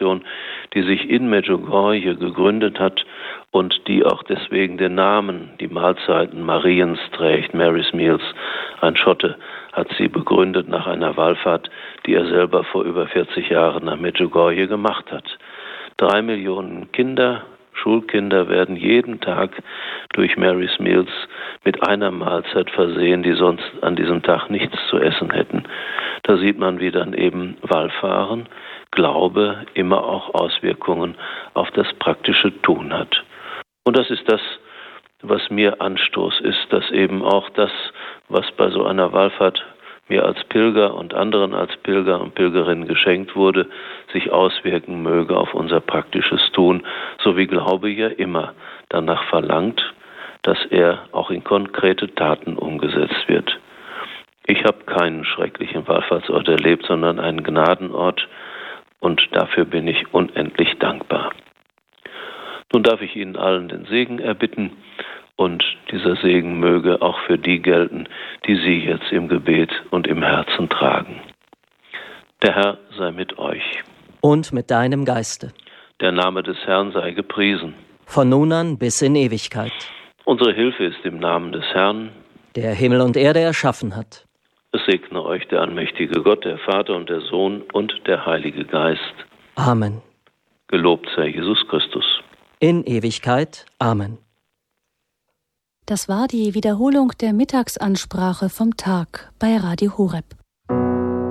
Organisation, die sich in Medjugorje gegründet hat und die auch deswegen den Namen, die Mahlzeiten Mariens trägt. Mary's Meals, ein Schotte, hat sie begründet nach einer Wallfahrt, die er selber vor über 40 Jahren nach Medjugorje gemacht hat. 3 Millionen Kinder, Schulkinder werden jeden Tag durch Mary's Meals mit einer Mahlzeit versehen, die sonst an diesem Tag nichts zu essen hätten. Da sieht man, wie dann eben Wallfahren, Glaube immer auch Auswirkungen auf das praktische Tun hat. Und das ist das, was mir Anstoß ist, dass eben auch das, was bei so einer Wallfahrt mir als Pilger und anderen als Pilger und Pilgerinnen geschenkt wurde, sich auswirken möge auf unser praktisches Tun, so wie Glaube ja immer danach verlangt, dass er auch in konkrete Taten umgesetzt wird. Ich habe keinen schrecklichen Wallfahrtsort erlebt, sondern einen Gnadenort, und dafür bin ich unendlich dankbar. Nun darf ich Ihnen allen den Segen erbitten, und dieser Segen möge auch für die gelten, die Sie jetzt im Gebet und im Herzen tragen. Der Herr sei mit euch. Und mit deinem Geiste. Der Name des Herrn sei gepriesen. Von nun an bis in Ewigkeit. Unsere Hilfe ist im Namen des Herrn, der Himmel und Erde erschaffen hat. Es segne euch der allmächtige Gott, der Vater und der Sohn und der Heilige Geist. Amen. Gelobt sei Jesus Christus. In Ewigkeit. Amen. Das war die Wiederholung der Mittagsansprache vom Tag bei Radio Horeb.